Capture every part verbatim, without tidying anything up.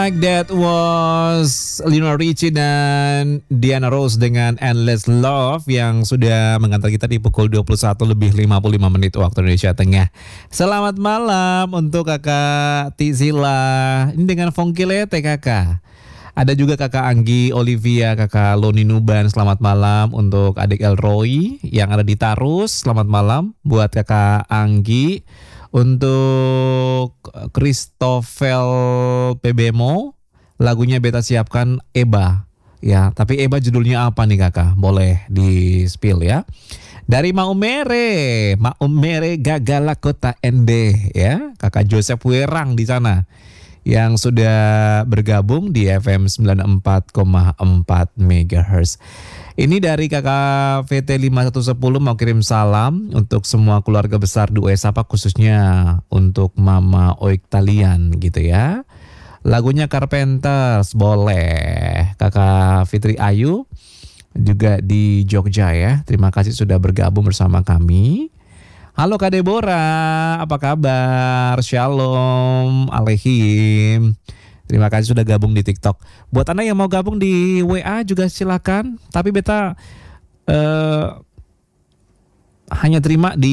Alright, that was Lionel Richie dan Diana Rose dengan Endless Love yang sudah mengantar kita di pukul dua puluh satu lebih lima puluh lima menit waktu Indonesia Tengah. Selamat malam untuk kakak Tizila. Ini dengan Funky Lete kakak. Ada juga kakak Anggi Olivia, kakak Loni Nuban. Selamat malam untuk adik Elroy yang ada di Tarus. Selamat malam buat kakak Anggi. Untuk Christopher Pebemo, lagunya beta siapkan Eba. Ya, tapi Eba judulnya apa nih kakak? Boleh di spill ya. Dari Maumere, Maumere Gagala Kota Ende ya. Kakak Joseph Werang di sana yang sudah bergabung di F M sembilan puluh empat koma empat megahertz. Ini dari kakak V T lima satu satu nol mau kirim salam untuk semua keluarga besar di U S A P A, khususnya untuk Mama Oik Talian gitu ya. Lagunya Carpenters boleh. Kakak Fitri Ayu juga di Jogja ya. Terima kasih sudah bergabung bersama kami. Halo Kak Deborah, apa kabar? Shalom Aleihim. Terima kasih sudah gabung di TikTok. Buat Anda yang mau gabung di W A juga silakan. Tapi beta uh, hanya terima di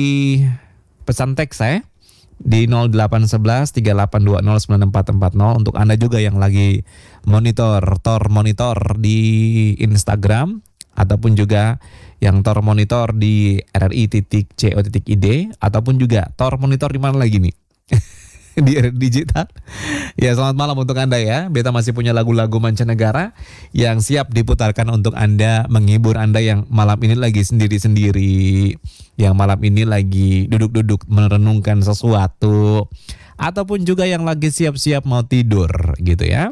pesan teks saya di nol delapan satu satu tiga delapan dua nol sembilan empat empat nol. Untuk Anda juga yang lagi monitor, Tor Monitor di Instagram, ataupun juga yang Tor Monitor di R R I titik C O titik I D, ataupun juga Tor Monitor di mana lagi nih? Di R R I Digital. Ya, selamat malam untuk Anda ya. Beta masih punya lagu-lagu mancanegara yang siap diputarkan untuk Anda, menghibur Anda yang malam ini lagi sendiri-sendiri, yang malam ini lagi duduk-duduk merenungkan sesuatu, ataupun juga yang lagi siap-siap mau tidur gitu ya.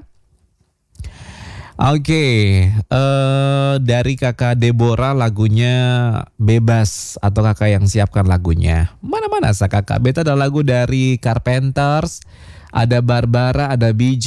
Oke, okay, uh, dari kakak Deborah lagunya Bebas, atau kakak yang siapkan lagunya. Mana-mana sa kakak. Beta ada lagu dari Carpenters, ada Barbara, ada Biji.